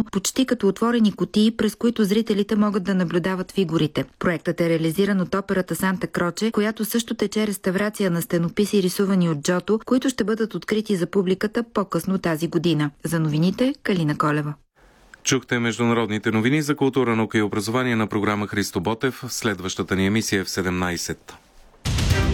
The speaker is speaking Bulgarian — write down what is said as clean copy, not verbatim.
почти като отворени кутии, през които зрителите могат да наблюдават фигурите. Проектът е реализиран от операта Санта Кроче, която също тече реставрация на стенописи, рисувани от Джото, които ще бъдат открити за публиката по-късно тази година. За новините Калина Колева. Чухте международните новини за култура, наука и образование на програма Христо Ботев. Следващата ни емисия е в 17.